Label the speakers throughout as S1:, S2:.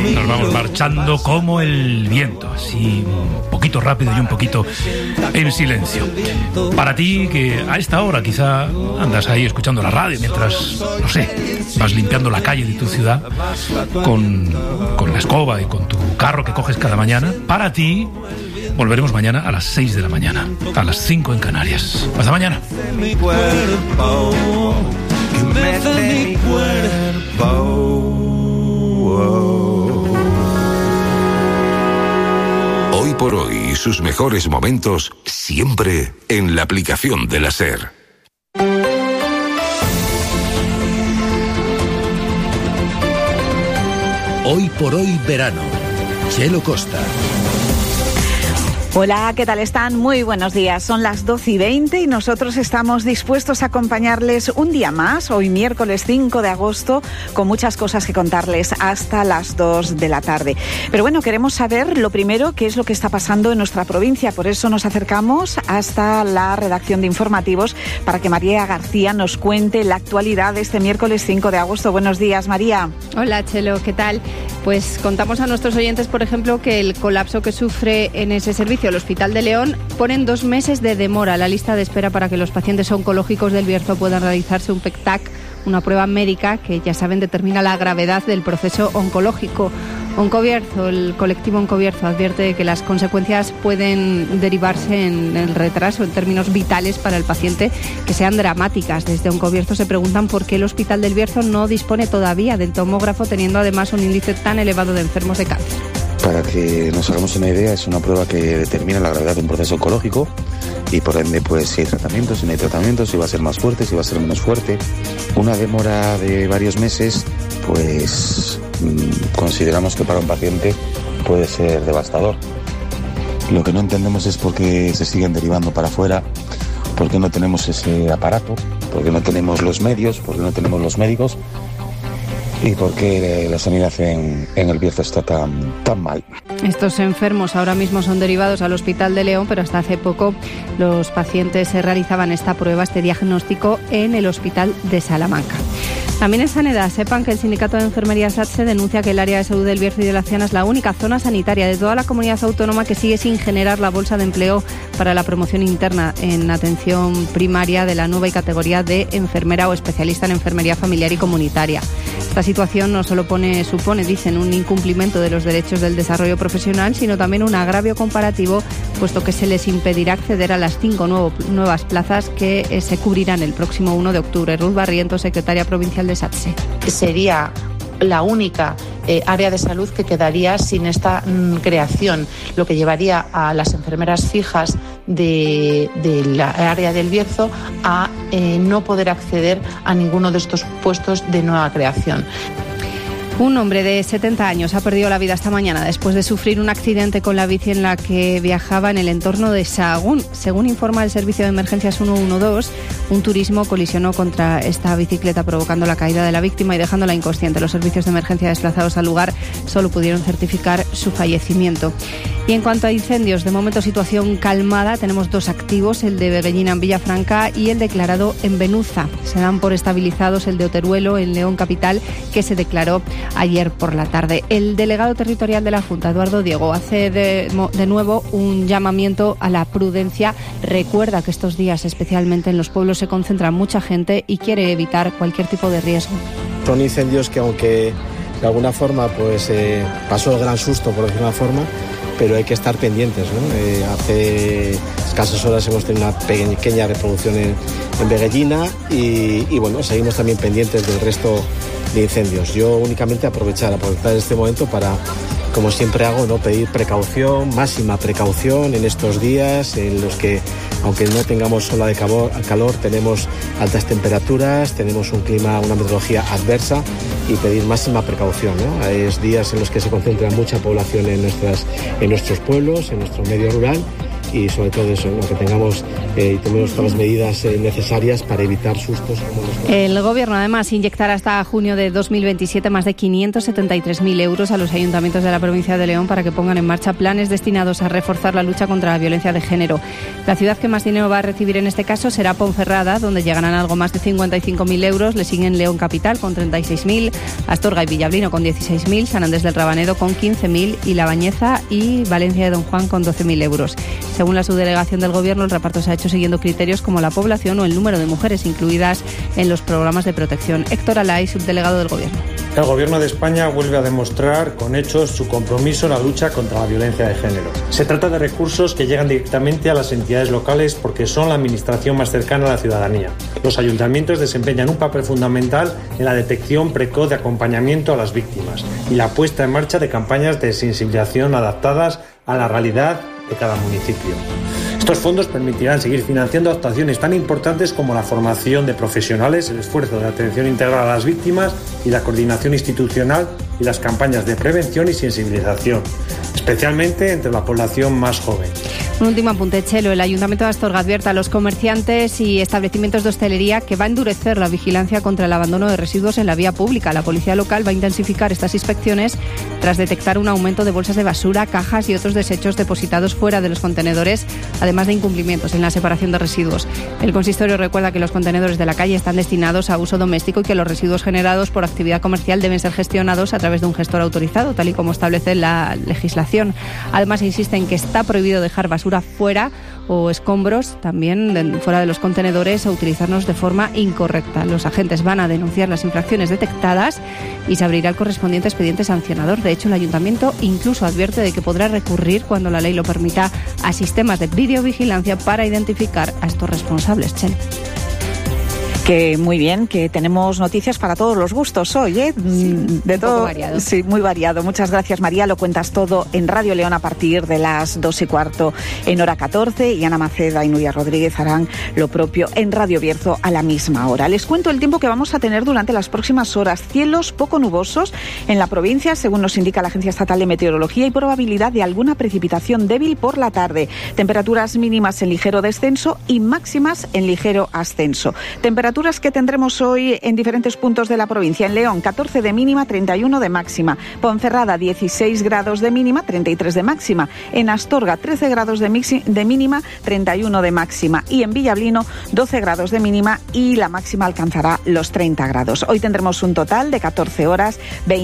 S1: Nos vamos marchando como el viento, así un poquito rápido y un poquito en silencio. Para ti, que a esta hora quizá andas ahí escuchando la radio mientras, no sé, vas limpiando la calle de tu ciudad con la escoba y con tu carro que coges cada mañana, para ti volveremos mañana a las 6 de la mañana, a las 5 en Canarias. Hasta mañana.
S2: Hoy por hoy y sus mejores momentos siempre en la aplicación de la SER.
S3: Hoy por hoy verano. Chelo Costa.
S4: Hola, ¿qué tal están? Muy buenos días. Son las 12:20 y nosotros estamos dispuestos a acompañarles un día más, hoy miércoles 5 de agosto, con muchas cosas que contarles hasta las 2 de la tarde. Pero bueno, queremos saber lo primero qué es lo que está pasando en nuestra provincia. Por eso nos acercamos hasta la redacción de informativos para que María García nos cuente la actualidad de este miércoles 5 de agosto. Buenos días, María.
S5: Hola, Chelo, ¿qué tal? Pues contamos a nuestros oyentes, por ejemplo, que el colapso que sufre en ese servicio el Hospital de León ponen 2 meses de demora la lista de espera para que los pacientes oncológicos del Bierzo puedan realizarse un PET-TAC, una prueba médica que, ya saben, determina la gravedad del proceso oncológico. Oncobierzo, el colectivo Oncobierzo, advierte que las consecuencias pueden derivarse en el retraso en términos vitales para el paciente, que sean dramáticas. Desde Oncobierzo se preguntan por qué el Hospital del Bierzo no dispone todavía del tomógrafo, teniendo además un índice tan elevado de enfermos de cáncer.
S6: Para que nos hagamos una idea, es una prueba que determina la gravedad de un proceso oncológico y por ende, pues si hay tratamientos, si no hay tratamientos, si va a ser más fuerte, si va a ser menos fuerte. Una demora de varios meses, pues consideramos que para un paciente puede ser devastador. Lo que no entendemos es por qué se siguen derivando para afuera, por qué no tenemos ese aparato, por qué no tenemos los medios, por qué no tenemos los médicos. ¿Y por qué la sanidad en el Bierzo está tan mal?
S5: Estos enfermos ahora mismo son derivados al Hospital de León, pero hasta hace poco los pacientes se realizaban esta prueba, este diagnóstico, en el Hospital de Salamanca. También en Sanidad, sepan que el Sindicato de Enfermería SATSE denuncia que el área de salud del Bierzo y de la Ciana es la única zona sanitaria de toda la comunidad autónoma que sigue sin generar la bolsa de empleo para la promoción interna en atención primaria de la nueva categoría de enfermera o especialista en enfermería familiar y comunitaria. Esta situación no solo supone, dicen, un incumplimiento de los derechos del desarrollo profesional, sino también un agravio comparativo, puesto que se les impedirá acceder a las 5 nuevas plazas que se cubrirán el próximo 1 de octubre. Ruth Barrientos, secretaria provincial de SATSE.
S7: Sería la única área de salud que quedaría sin esta creación, lo que llevaría a las enfermeras fijas de la área del Bierzo a no poder acceder a ninguno de estos puestos de nueva creación.
S5: Un hombre de 70 años ha perdido la vida esta mañana después de sufrir un accidente con la bici en la que viajaba en el entorno de Sahagún. Según informa el Servicio de Emergencias 112, un turismo colisionó contra esta bicicleta provocando la caída de la víctima y dejándola inconsciente. Los servicios de emergencia desplazados al lugar solo pudieron certificar su fallecimiento. Y en cuanto a incendios, de momento situación calmada. Tenemos 2 activos, el de Beguellina en Villafranca y el declarado en Benuza. Se dan por estabilizados el de Oteruelo en León Capital, que se declaró ayer por la tarde. El delegado territorial de la Junta, Eduardo Diego, hace de nuevo un llamamiento a la prudencia. Recuerda que estos días, especialmente en los pueblos, se concentra mucha gente y quiere evitar cualquier tipo de riesgo.
S8: Son incendios que, aunque de alguna forma pues pasó el gran susto, por decir una forma, pero hay que estar pendientes, ¿no? Hace escasas horas hemos tenido una pequeña reproducción en Beguellina y bueno, seguimos también pendientes del resto de incendios. Yo únicamente aprovechar este momento para, como siempre hago, ¿no? Pedir precaución, máxima precaución en estos días en los que, aunque no tengamos ola de calor, tenemos altas temperaturas, tenemos un clima, una meteorología adversa, y pedir máxima precaución, ¿no? Es días en los que se concentra mucha población en nuestros pueblos, en nuestro medio rural, y sobre todo eso, ¿no? Que tengamos y tomemos todas las medidas necesarias para evitar sustos como los...
S5: El Gobierno además inyectará hasta junio de 2027 más de 573.000 euros a los ayuntamientos de la provincia de León para que pongan en marcha planes destinados a reforzar la lucha contra la violencia de género. La ciudad que más dinero va a recibir en este caso será Ponferrada, donde llegarán algo más de 55.000 euros. Le siguen León Capital con 36.000, Astorga y Villablino con 16.000, San Andrés del Rabanedo con 15.000 y La Bañeza y Valencia de Don Juan con 12.000 euros. Según la subdelegación del Gobierno, el reparto se ha hecho siguiendo criterios como la población o el número de mujeres incluidas en los programas de protección. Héctor Alay, subdelegado del Gobierno.
S9: El Gobierno de España vuelve a demostrar con hechos su compromiso en la lucha contra la violencia de género. Se trata de recursos que llegan directamente a las entidades locales porque son la administración más cercana a la ciudadanía. Los ayuntamientos desempeñan un papel fundamental en la detección precoz de acompañamiento a las víctimas y la puesta en marcha de campañas de sensibilización adaptadas a la realidad de cada municipio. Estos fondos permitirán seguir financiando actuaciones tan importantes como la formación de profesionales, el esfuerzo de atención integral a las víctimas y la coordinación institucional y las campañas de prevención y sensibilización, especialmente entre la población más joven.
S5: Un último apunte, Chelo. El Ayuntamiento de Astorga advierte a los comerciantes y establecimientos de hostelería que va a endurecer la vigilancia contra el abandono de residuos en la vía pública. La policía local va a intensificar estas inspecciones tras detectar un aumento de bolsas de basura, cajas y otros desechos depositados fuera de los contenedores, además de incumplimientos en la separación de residuos. El consistorio recuerda que los contenedores de la calle están destinados a uso doméstico y que los residuos generados por actividad comercial deben ser gestionados a través de un gestor autorizado, tal y como establece la legislación. Además, insiste en que está prohibido dejar basura fuera o escombros también fuera de los contenedores o utilizarlos de forma incorrecta. Los agentes van a denunciar las infracciones detectadas y se abrirá el correspondiente expediente sancionador. De hecho, el ayuntamiento incluso advierte de que podrá recurrir, cuando la ley lo permita, a sistemas de videovigilancia para identificar a estos responsables. Chen.
S4: Que muy bien, que tenemos noticias para todos los gustos hoy, ¿eh?
S5: Sí,
S4: de todo,
S5: variado.
S4: Sí, muy variado. Muchas gracias, María. Lo cuentas todo en Radio León a partir de las 2:15 en hora 14 y Ana Maceda y Nuria Rodríguez harán lo propio en Radio Bierzo a la misma hora. Les cuento el tiempo que vamos a tener durante las próximas horas. Cielos poco nubosos en la provincia, según nos indica la Agencia Estatal de Meteorología, y probabilidad de alguna precipitación débil por la tarde. Temperaturas mínimas en ligero descenso y máximas en ligero ascenso. Temperaturas que tendremos hoy en diferentes puntos de la provincia. En León, 14 de mínima, 31 de máxima. Ponferrada, 16 grados de mínima, 33 de máxima. En Astorga, 13 grados de mínima, 31 de máxima. Y en Villablino, 12 grados de mínima y la máxima alcanzará los 30 grados. Hoy tendremos un total de 14 horas,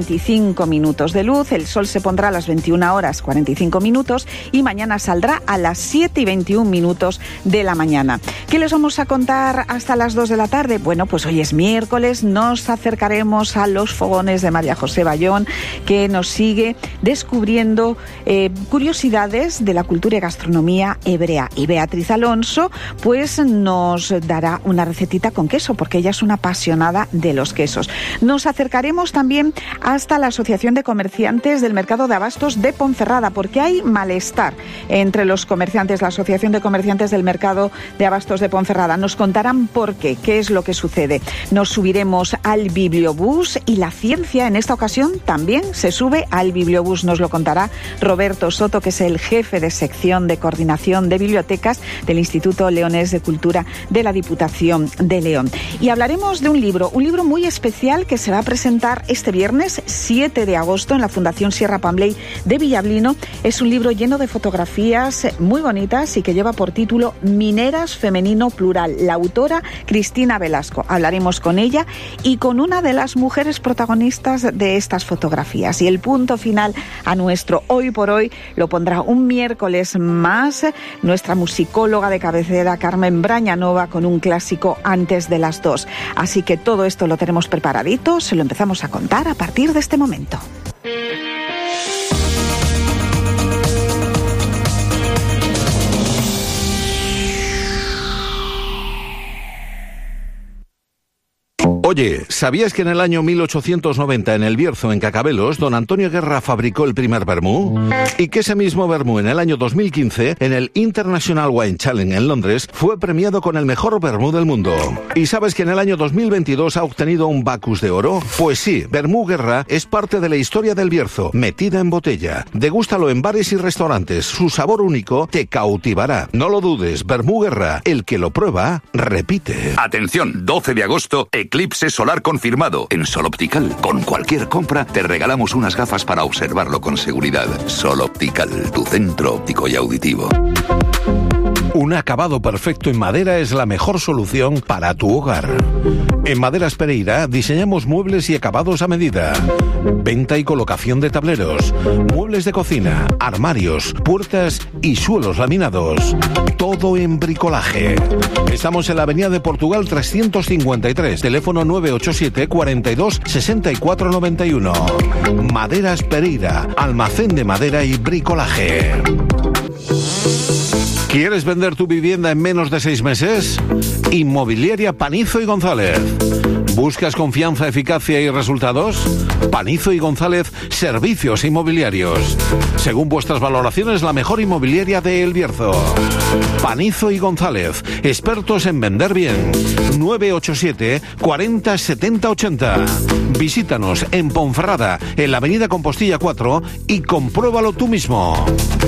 S4: 25 minutos de luz. El sol se pondrá a las 21 horas, 45 minutos y mañana saldrá a las 7 y 21 minutos de la mañana. ¿Qué les vamos a contar hasta las 2 de la tarde? Bueno, pues hoy es miércoles, nos acercaremos a los fogones de María José Bayón, que nos sigue descubriendo curiosidades de la cultura y gastronomía hebrea. Y Beatriz Alonso, pues nos dará una recetita con queso, porque ella es una apasionada de los quesos. Nos acercaremos también hasta la Asociación de Comerciantes del Mercado de Abastos de Ponferrada, porque hay malestar entre los comerciantes, la Asociación de Comerciantes del Mercado de Abastos de Ponferrada. Nos contarán por qué es lo que sucede. Nos subiremos al bibliobús y la ciencia en esta ocasión también se sube al bibliobús. Nos lo contará Roberto Soto, que es el jefe de sección de coordinación de bibliotecas del Instituto Leonés de Cultura de la Diputación de León. Y hablaremos de un libro muy especial que se va a presentar este viernes 7 de agosto en la Fundación Sierra Pambley de Villablino. Es un libro lleno de fotografías muy bonitas y que lleva por título Mineras Femenino Plural. La autora Cristina Velasco. Hablaremos con ella y con una de las mujeres protagonistas de estas fotografías. Y el punto final a nuestro Hoy por Hoy lo pondrá un miércoles más nuestra musicóloga de cabecera Carmen Brañanova con un clásico antes de las 2. Así que todo esto lo tenemos preparadito, se lo empezamos a contar a partir de este momento.
S10: Oye, ¿sabías que en el año 1890 en el Bierzo, en Cacabelos, don Antonio Guerra fabricó el primer vermú? Y que ese mismo vermú en el año 2015, en el International Wine Challenge en Londres, fue premiado con el mejor vermú del mundo. ¿Y sabes que en el año 2022 ha obtenido un Bacus de oro? Pues sí, Vermú Guerra es parte de la historia del Bierzo, metida en botella. Degústalo en bares y restaurantes, su sabor único te cautivará. No lo dudes, Vermú Guerra, el que lo prueba, repite.
S2: Atención, 12 de agosto, eclipse solar confirmado en Sol Optical. Con cualquier compra te regalamos unas gafas para observarlo con seguridad. Sol Optical, tu centro óptico y auditivo.
S10: Un acabado perfecto en madera es la mejor solución para tu hogar. En Maderas Pereira diseñamos muebles y acabados a medida. Venta y colocación de tableros, muebles de cocina, armarios, puertas y suelos laminados. Todo en bricolaje. Estamos en la Avenida de Portugal 353, teléfono 987 42 64 91. Maderas Pereira, almacén de madera y bricolaje. ¿Quieres vender tu vivienda en menos de 6 meses? Inmobiliaria Panizo y González. ¿Buscas confianza, eficacia y resultados? Panizo y González, servicios inmobiliarios. Según vuestras valoraciones, la mejor inmobiliaria de El Bierzo. Panizo y González, expertos en vender bien. 987 40 70 80. Visítanos en Ponferrada, en la Avenida Compostilla 4 y compruébalo tú mismo.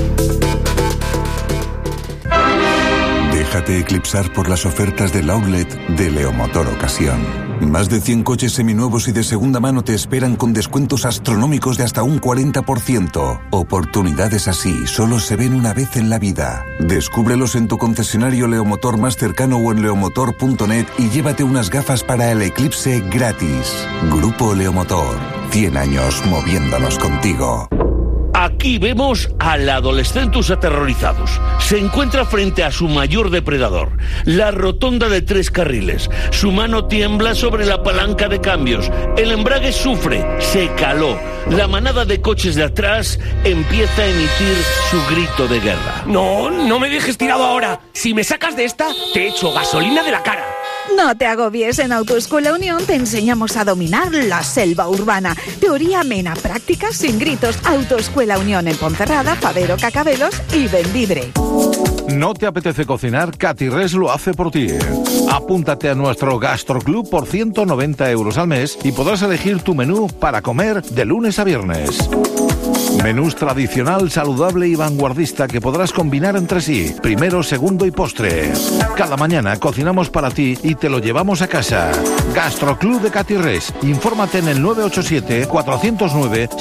S11: Déjate eclipsar por las ofertas del outlet de Leomotor Ocasión. Más de 100 coches seminuevos y de segunda mano te esperan con descuentos astronómicos de hasta un 40%. Oportunidades así solo se ven una vez en la vida. Descúbrelos en tu concesionario Leomotor más cercano o en leomotor.net y llévate unas gafas para el eclipse gratis. Grupo Leomotor, 100 años moviéndonos contigo.
S12: Aquí vemos al Adolescentus aterrorizados. Se encuentra frente a su mayor depredador, la rotonda de 3 carriles. Su mano tiembla sobre la palanca de cambios. El embrague sufre, se caló. La manada de coches de atrás empieza a emitir su grito de guerra.
S13: No me dejes tirado ahora. Si me sacas de esta, te echo gasolina de la cara.
S4: No te agobies, en Autoescuela Unión te enseñamos a dominar la selva urbana. Teoría amena, prácticas sin gritos. Autoescuela Unión en Ponferrada, Fabero, Cacabelos y Bembibre.
S10: ¿No te apetece cocinar? Catirres lo hace por ti. Apúntate a nuestro Gastroclub por 190 euros al mes y podrás elegir tu menú para comer de lunes a viernes. Menús tradicional, saludable y vanguardista que podrás combinar entre sí, primero, segundo y postre. Cada mañana cocinamos para ti y te lo llevamos a casa. Gastroclub de Catirres. Infórmate en el 987 409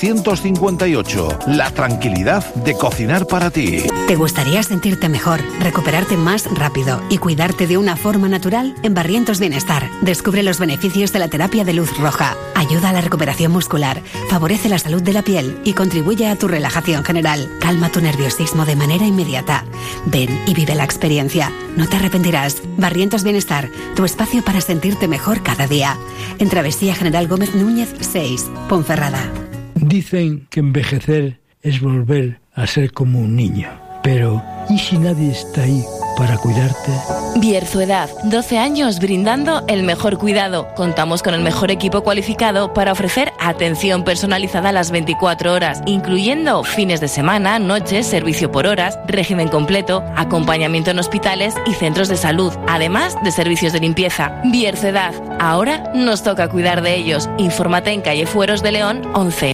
S10: 658. La tranquilidad de cocinar para ti.
S14: ¿Te gustaría sentirte mejor, recuperarte más rápido y cuidarte de una forma natural? En Barrientos Bienestar, descubre los beneficios de la terapia de luz roja. Ayuda a la recuperación muscular, favorece la salud de la piel y contribuye a tu relajación general. Calma tu nerviosismo de manera inmediata. Ven y vive la experiencia. No te arrepentirás. Barrientos Bienestar, tu espacio para sentirte mejor cada día. En Travesía General Gómez Núñez 6, Ponferrada.
S15: Dicen que envejecer es volver a ser como un niño. Pero, ¿y si nadie está ahí para cuidarte?
S16: Bierzuedad, 12 años brindando el mejor cuidado. Contamos con el mejor equipo cualificado para ofrecer atención personalizada a las 24 horas, incluyendo fines de semana, noches, servicio por horas, régimen completo, acompañamiento en hospitales y centros de salud, además de servicios de limpieza. Bierzuedad, ahora nos toca cuidar de ellos. Infórmate en calle Fueros de León 11.